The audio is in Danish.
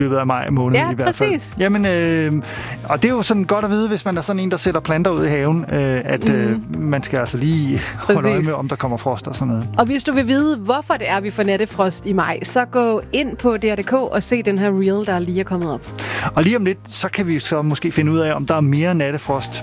løbet af maj måned Ja, i hvert fald. præcis. Jamen, og det er jo sådan godt at vide, hvis man er sådan en, der sætter planter ud i haven, at man skal altså lige holde øje med, om der kommer frost og sådan noget. Og hvis du vil vide, hvorfor det er, vi får nattefrost i maj, så gå ind på DR.dk og se den her reel, der lige er kommet op. Og lige om lidt, så kan vi så måske finde ud af, om der er mere nattefrost